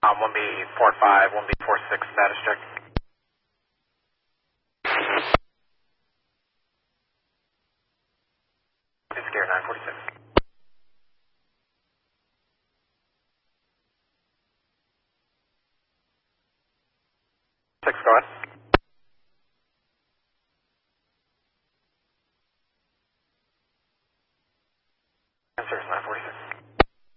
1B45, 1B46 status check. It's Gear 946. 6, go ahead. Answer is 946.